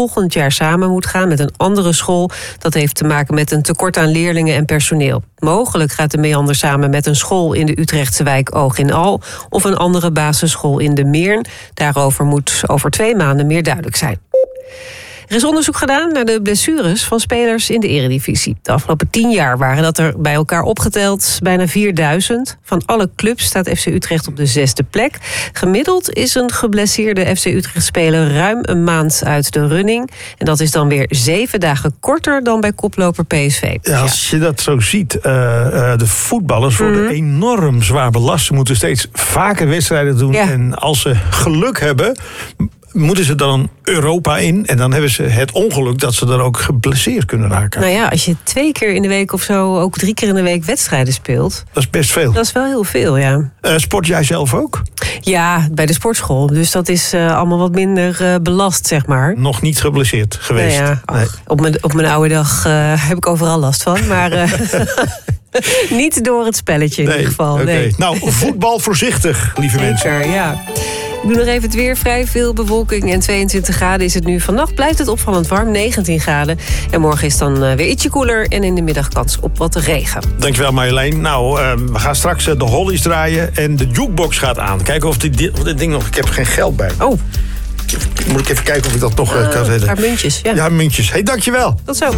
volgend jaar samen moet gaan met een andere school. Dat heeft te maken met een tekort aan leerlingen en personeel. Mogelijk gaat de Meander samen met een school in de Utrechtse wijk Oog in Al of een andere basisschool in de Meern. Daarover moet over 2 maanden meer duidelijk zijn. Er is onderzoek gedaan naar de blessures van spelers in de Eredivisie. De afgelopen 10 jaar waren dat er bij elkaar opgeteld bijna 4000. Van alle clubs staat FC Utrecht op de 6e plek. Gemiddeld is een geblesseerde FC Utrecht-speler ruim een maand uit de running. En dat is dan weer 7 dagen korter dan bij koploper PSV. Ja, als je dat zo ziet, de voetballers worden enorm zwaar belast. Ze moeten steeds vaker wedstrijden doen. Ja. En als ze geluk hebben, moeten ze dan Europa in. En dan hebben ze het ongeluk dat ze dan ook geblesseerd kunnen raken. Nou ja, als je 2 keer in de week of zo, ook 3 keer in de week wedstrijden speelt. Dat is best veel. Dat is wel heel veel, ja. Sport jij zelf ook? Ja, bij de sportschool. Dus dat is allemaal wat minder belast, zeg maar. Nog niet geblesseerd geweest? Nou ja, nee. Op mijn oude dag heb ik overal last van. Maar niet door het spelletje in ieder geval. Okay. Nee. Nou, voetbal voorzichtig, lieve mensen. Ja. Ik doe nog even het weer. Vrij veel bewolking en 22 graden is het nu. Vannacht blijft het opvallend warm, 19 graden. En morgen is dan weer ietsje koeler en in de middag kans op wat regen. Dankjewel Marjolein. Nou, we gaan straks de Hollies draaien en de jukebox gaat aan. Kijken of dit ding nog... Ik heb geen geld bij. Oh. Moet ik even kijken of ik dat toch kan zetten. Paar muntjes, ja. Ja, muntjes. Hey, dankjewel. Tot zo.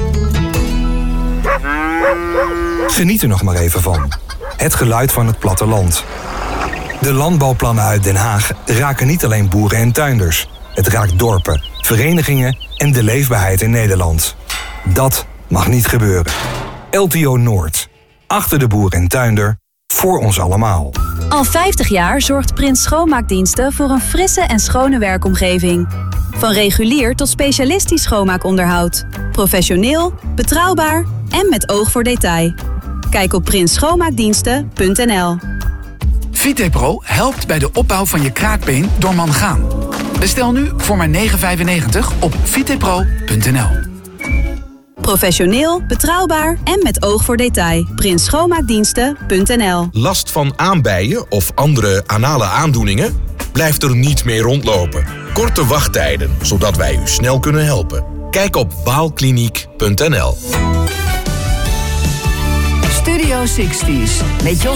Geniet er nog maar even van. Het geluid van het platteland. De landbouwplannen uit Den Haag raken niet alleen boeren en tuinders. Het raakt dorpen, verenigingen en de leefbaarheid in Nederland. Dat mag niet gebeuren. LTO Noord. Achter de boer en tuinder. Voor ons allemaal. Al 50 jaar zorgt Prins Schoonmaakdiensten voor een frisse en schone werkomgeving. Van regulier tot specialistisch schoonmaakonderhoud. Professioneel, betrouwbaar en met oog voor detail. Kijk op prinsschoonmaakdiensten.nl. Vitepro helpt bij de opbouw van je kraakbeen door mangaan. Bestel nu voor maar €9,95 op vitepro.nl. Professioneel, betrouwbaar en met oog voor detail. prinsschoonmaakdiensten.nl. Last van aanbijen of andere anale aandoeningen? Blijf er niet mee rondlopen. Korte wachttijden, zodat wij u snel kunnen helpen. Kijk op waalkliniek.nl. Studio 60's met Jos